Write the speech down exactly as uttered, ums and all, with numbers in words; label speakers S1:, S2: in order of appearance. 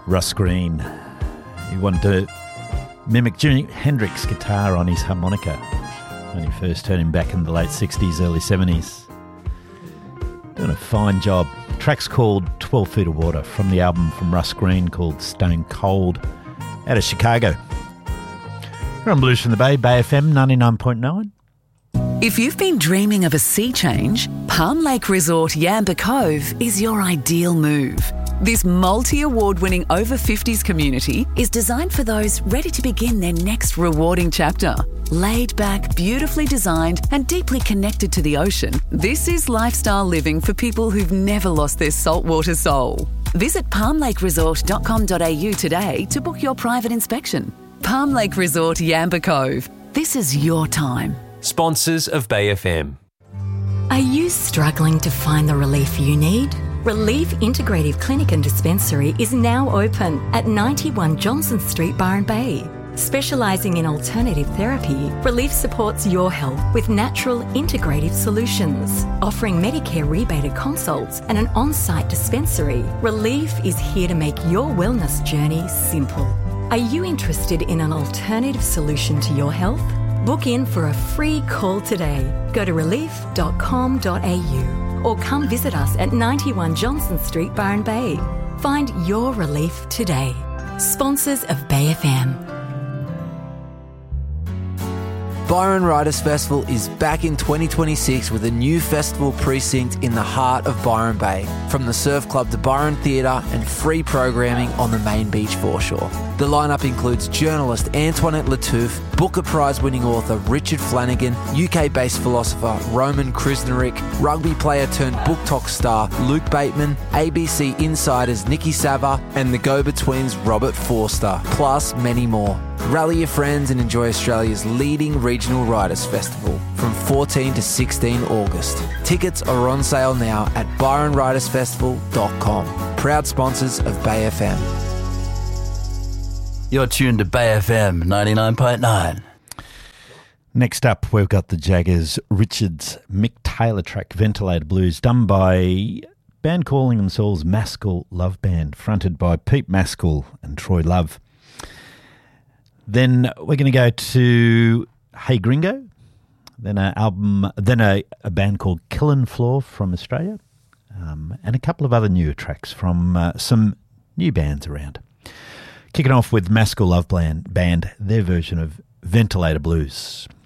S1: Russ Green. He wanted to mimic Jimi Hendrix guitar on his harmonica when he first heard him back in the late sixties, early seventies. Doing a fine job. The track's called twelve Feet of Water from the album from Russ Green called Stone Cold out of Chicago. We're on Blues from the Bay, Bay F M ninety-nine point nine.
S2: If you've been dreaming of a sea change, Palm Lake Resort Yamba Cove is your ideal move. This multi-award-winning over fifties community is designed for those ready to begin their next rewarding chapter. Laid back, beautifully designed and deeply connected to the ocean, this is lifestyle living for people who've never lost their saltwater soul. Visit palm lake resort dot com dot a u today to book your private inspection. Palm Lake Resort Yamba Cove. This is your time.
S3: Sponsors of Bay F M.
S4: Are you struggling to find the relief you need? Relief Integrative Clinic and Dispensary is now open at ninety-one Johnson Street, Byron Bay. Specialising in alternative therapy, Relief supports your health with natural integrative solutions. Offering Medicare rebated consults and an on-site dispensary, Relief is here to make your wellness journey simple. Are you interested in an alternative solution to your health? Book in for a free call today. Go to relief dot com dot a u or come visit us at ninety-one Johnson Street, Byron Bay. Find your relief today. Sponsors of Bay F M.
S5: Byron Writers Festival is back in twenty twenty-six with a new festival precinct in the heart of Byron Bay. From the Surf Club to Byron Theatre and free programming on the main beach foreshore. The lineup includes journalist Antoinette Lattouf, Booker Prize-winning author Richard Flanagan, U K-based philosopher Roman Krznaric, rugby player turned book talk star Luke Bateman, A B C Insiders Nikki Sava, and the Go-Betweens Robert Forster, plus many more. Rally your friends and enjoy Australia's leading regional writers festival from fourteen to sixteen August. Tickets are on sale now at byron writers festival dot com. Proud sponsors of Bay F M.
S6: You're tuned to Bay F M ninety-nine point nine.
S1: Next up, we've got the Jaggers Richards Mick Taylor track Ventilator Blues, done by a band calling themselves Maskell Love Band, fronted by Pete Maskell and Troy Love. Then we're going to go to Hey Gringo, then an album, then a, a band called Killing Floor from Australia, um, and a couple of other newer tracks from uh, some new bands around. Kicking off with Maskell Love Band, their version of Ventilator Blues.